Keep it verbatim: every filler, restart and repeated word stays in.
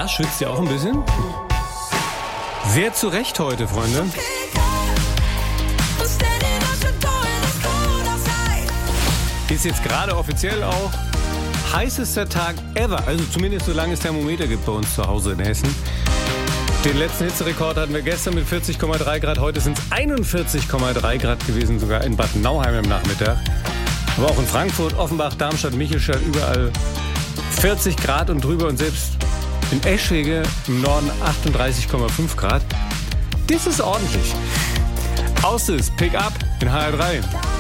Ja, schwitzt ihr auch ein bisschen? Sehr zu Recht heute, Freunde. Ist jetzt gerade offiziell auch heißester Tag ever. Also zumindest solange es Thermometer gibt bei uns zu Hause in Hessen. Den letzten Hitzerekord hatten wir gestern mit vierzig Komma drei Grad. Heute sind es einundvierzig Komma drei Grad gewesen, sogar in Bad Nauheim im Nachmittag. Aber auch in Frankfurt, Offenbach, Darmstadt, Michelstadt, überall vierzig Grad und drüber. Und selbst in Eschwege im Norden achtunddreißig Komma fünf Grad. Das ist ordentlich. Aus ist Pick Up in H R drei.